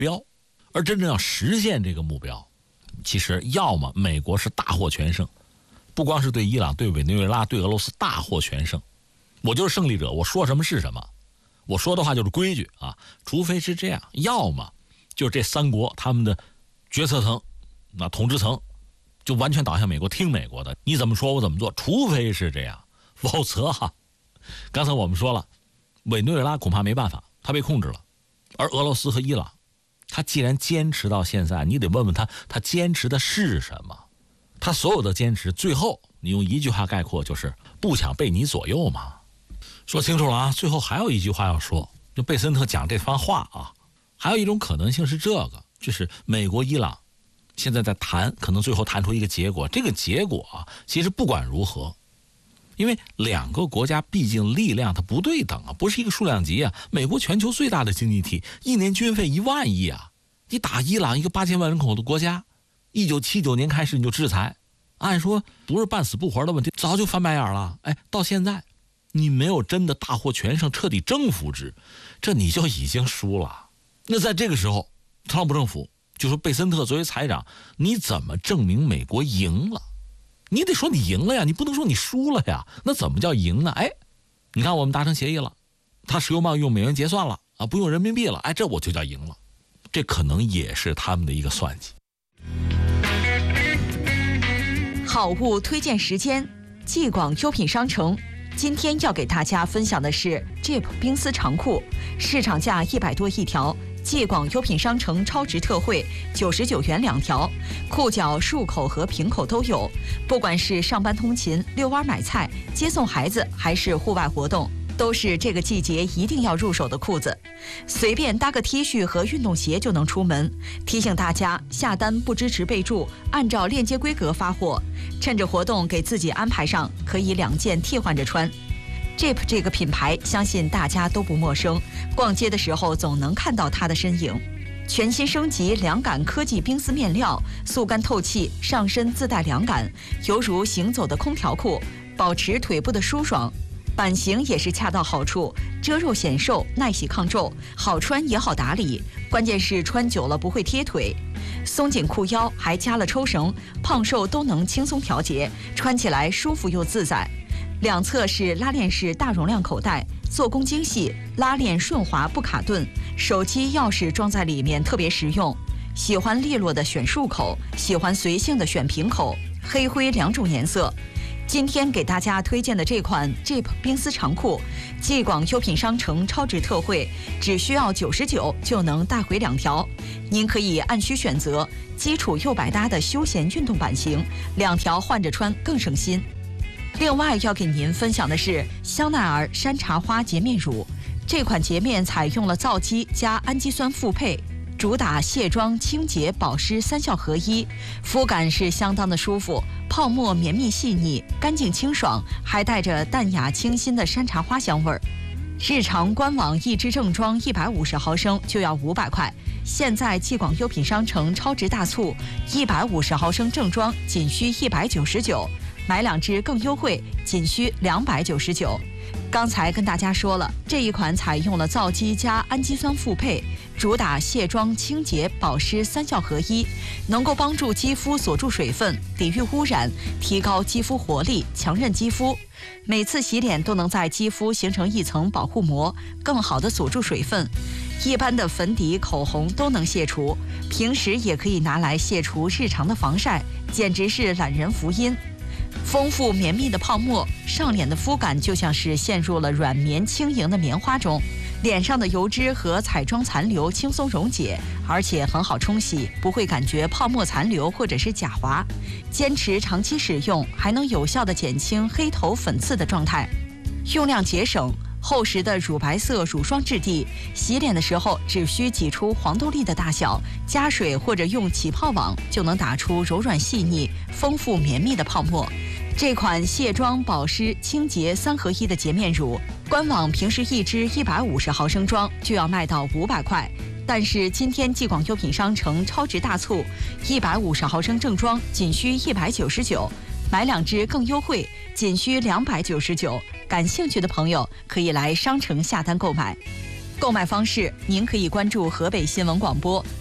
标。而真正要实现这个目标，其实要么美国是大获全胜，不光是对伊朗、对委内瑞拉、对俄罗斯大获全胜，我就是胜利者，我说什么是什么，我说的话就是规矩啊。除非是这样，要么就是这三国他们的决策层、那统治层就完全倒向美国，听美国的，你怎么说我怎么做。除非是这样，否则刚才我们说了，委内瑞拉恐怕没办法，他被控制了，而俄罗斯和伊朗，他既然坚持到现在，你得问问他，他坚持的是什么？他所有的坚持，最后你用一句话概括，就是不想被你左右嘛。说清楚了啊！最后还有一句话要说，就贝森特讲这番话啊，还有一种可能性是这个，就是美国、伊朗现在在谈，可能最后谈出一个结果。这个结果其实不管如何，因为两个国家毕竟力量它不对等啊，不是一个数量级啊。美国全球最大的经济体，一年军费1万亿啊，你打伊朗一个8000万人口的国家，1979年开始你就制裁，按说不是半死不活的问题，早就翻白眼了。到现在你没有真的大获全胜，彻底征服之，这你就已经输了。那在这个时候，特朗普政府就说，贝森特作为财长，你怎么证明美国赢了？你得说你赢了呀，你不能说你输了呀。那怎么叫赢呢？你看我们达成协议了，他石油贸易用美元结算了啊，不用人民币了，这我就叫赢了。这可能也是他们的一个算计。 好物推荐时间，继广优品商城。今天要给大家分享的是 Jeep 冰丝长裤，市场价100多一条，继广优品商城超值特惠，99元2条，裤脚束口和平口都有。不管是上班通勤、遛弯买菜、接送孩子，还是户外活动，都是这个季节一定要入手的裤子。随便搭个 T 恤和运动鞋就能出门。提醒大家，下单不支持备注，按照链接规格发货。趁着活动给自己安排上，可以2件替换着穿。Jeep 这个品牌，相信大家都不陌生，逛街的时候总能看到它的身影。全新升级凉感科技冰丝面料，速干透气，上身自带凉感，犹如行走的空调裤，保持腿部的舒爽。版型也是恰到好处，遮肉显瘦，耐洗抗皱，好穿也好打理，关键是穿久了不会贴腿。松紧裤腰还加了抽绳，胖瘦都能轻松调节，穿起来舒服又自在。两侧是拉链式大容量口袋，做工精细，拉链顺滑不卡顿，手机钥匙装在里面特别实用。喜欢利落的选束口，喜欢随性的选平口，黑灰2种颜色。今天给大家推荐的这款 Jeep 冰丝长裤，继广优品商城超值特惠，只需要99就能带回2条。您可以按需选择，基础又百搭的休闲运动版型，2条换着穿更省心。另外要给您分享的是香奈儿山茶花洁面乳，这款洁面采用了皂基加氨基酸复配，主打卸妆、清洁、保湿3效合一，肤感是相当的舒服，泡沫绵密细腻，干净清爽，还带着淡雅清新的山茶花香味儿。日常官网一支正装150毫升就要500块，现在继广优品商城超值大促，150毫升正装仅需199，买2支更优惠，仅需299。刚才跟大家说了，这一款采用了皂基加氨基酸复配，主打卸妆、清洁、保湿3效合一，能够帮助肌肤锁住水分，抵御污染，提高肌肤活力，强韧肌肤。每次洗脸都能在肌肤形成一层保护膜，更好的锁住水分。一般的粉底、口红都能卸除，平时也可以拿来卸除日常的防晒，简直是懒人福音。丰富绵密的泡沫，上脸的肤感就像是陷入了软绵轻盈的棉花中，脸上的油脂和彩妆残留轻松溶解，而且很好冲洗，不会感觉泡沫残留或者是假滑。坚持长期使用，还能有效地减轻黑头粉刺的状态。用量节省，厚实的乳白色乳霜质地，洗脸的时候只需挤出黄豆粒的大小，加水或者用起泡网就能打出柔软细腻、丰富绵密的泡沫。这款卸妆、保湿、清洁3合一的洁面乳，官网平时一支150毫升装就要卖到500块，但是今天继广优品商城超值大促，150毫升正装仅需199，买2支更优惠，仅需299。感兴趣的朋友可以来商城下单购买。 购买方式，您可以关注河北新闻广播